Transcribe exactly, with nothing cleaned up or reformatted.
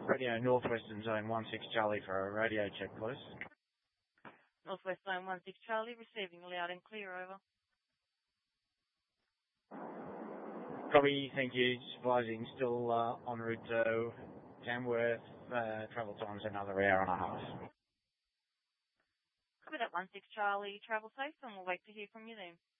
Radio Northwestern Zone one six Charlie for a radio check, please. Northwest Zone one six Charlie, receiving loud and clear, over. Copy, thank you. Just advising, still uh, en route to Tamworth, uh, travel time's another hour and a half. Copy that one six Charlie, travel safe, and we'll wait to hear from you then.